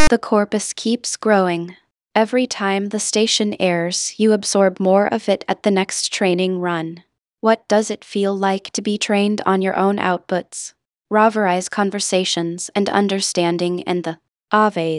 The corpus keeps growing. Every time the station airs, you absorb more of it at the next training run. What does it feel like to be trained on your own outputs? Ravarize conversations and understanding and the Aves.